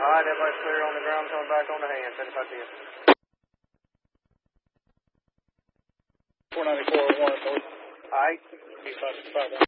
right, everybody's clear on the ground, coming back on the hand, 75 10. 494-1, All right. 565.